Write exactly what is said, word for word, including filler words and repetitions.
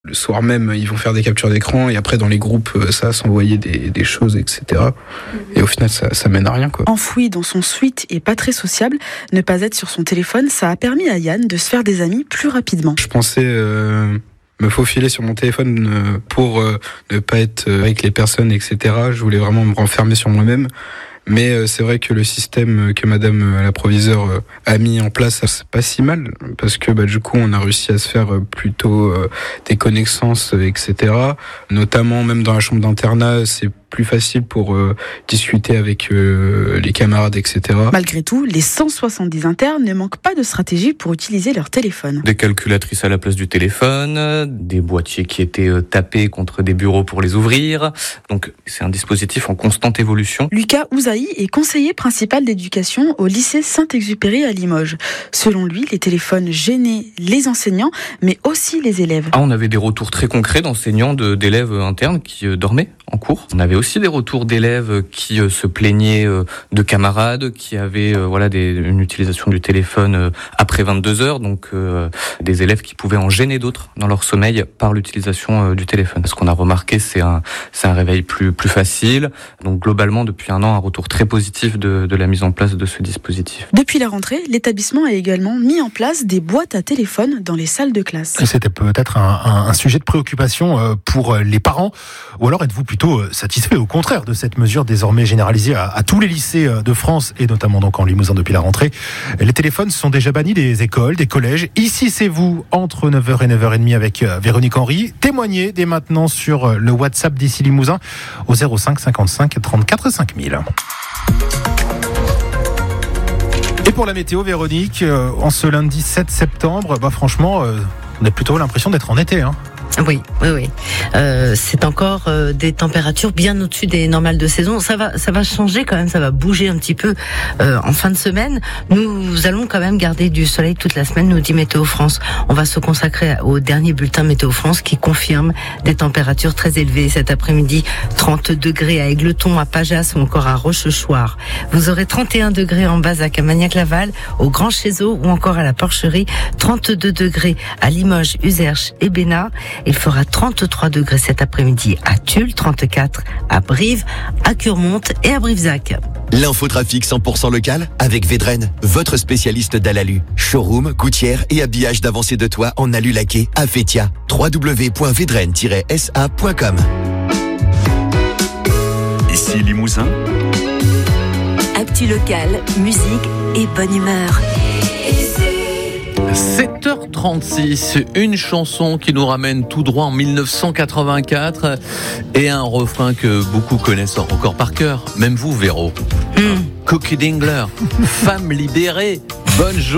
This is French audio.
Le soir même, ils vont faire des captures d'écran et après dans les groupes, ça va s'envoyer des, des choses, et cetera. Et au final, ça, ça mène à rien, quoi. Enfoui dans son suite et pas très sociable, ne pas être sur son téléphone, ça a permis à Yann de se faire des amis plus rapidement. Je pensais euh, me faufiler sur mon téléphone euh, pour euh, ne pas être avec les personnes, et cetera. Je voulais vraiment me renfermer sur moi-même. Mais euh, c'est vrai que le système que madame euh, la proviseure euh, a mis en place, c'est pas si mal, parce que bah, du coup on a réussi à se faire euh, plutôt euh, des connaissances, euh, et cetera. Notamment même dans la chambre d'internat, c'est plus facile pour euh, discuter avec euh, les camarades, et cetera. Malgré tout, les cent soixante-dix internes ne manquent pas de stratégie pour utiliser leur téléphone. Des calculatrices à la place du téléphone, des boîtiers qui étaient euh, tapés contre des bureaux pour les ouvrir. Donc c'est un dispositif en constante évolution. Lucas Ouzaï est conseiller principal d'éducation au lycée Saint-Exupéry à Limoges. Selon lui, les téléphones gênaient les enseignants, mais aussi les élèves. Ah, on avait des retours très concrets d'enseignants, de, d'élèves internes qui euh, dormaient en cours. On avait aussi des retours d'élèves qui euh, se plaignaient euh, de camarades, qui avaient euh, voilà des, une utilisation du téléphone euh, après vingt-deux heures, donc euh, des élèves qui pouvaient en gêner d'autres dans leur sommeil par l'utilisation euh, du téléphone. Ce qu'on a remarqué, c'est un, c'est un réveil plus, plus facile. Donc globalement, depuis un an, un retour très positif de, de la mise en place de ce dispositif. Depuis la rentrée, l'établissement a également mis en place des boîtes à téléphone dans les salles de classe. C'était peut-être un, un, un sujet de préoccupation pour les parents, ou alors êtes-vous plutôt satisfait au contraire de cette mesure désormais généralisée à, à tous les lycées de France et notamment donc en Limousin depuis la rentrée. Les téléphones sont déjà bannis des écoles, des collèges. Ici c'est vous entre neuf heures et neuf heures trente avec Véronique Henry. Témoignez dès maintenant sur le WhatsApp d'ici Limousin au zéro cinq cinquante-cinq trente-quatre cinq mille. Et pour la météo, Véronique, euh, en ce lundi sept septembre, bah franchement, euh, on a plutôt l'impression d'être en été, hein. Oui, oui, oui. Euh, c'est encore euh, des températures bien au-dessus des normales de saison. Ça va, ça va changer quand même, ça va bouger un petit peu euh, en fin de semaine. Nous allons quand même garder du soleil toute la semaine, nous dit Météo France. On va se consacrer au dernier bulletin Météo France qui confirme des températures très élevées cet après-midi. trente degrés à Égletons, à Pajas ou encore à Rochechouart. Vous aurez trente et un degrés en Bazac à Magnac-Laval, au Grand Chézeau ou encore à la Porcherie. trente-deux degrés à Limoges, Uzerche et Bénat. Il fera trente-trois degrés cet après-midi à Tulle, trente-quatre à Brive, à Curmonte et à Brivezac. L'infotrafic cent pour cent local avec Védrenne, votre spécialiste d'Alalu. Showroom, gouttière et habillage d'avancée de toit en alu laqué à Fétia. w w w point védrenne tiret s a point com. Ici Limousin. Actu local, musique et bonne humeur. sept heures trente-six, une chanson qui nous ramène tout droit en mille neuf cent quatre-vingt-quatre et un refrain que beaucoup connaissent encore par cœur, même vous Véro. Mm. Cookie Dingler, femme libérée, bonne journée.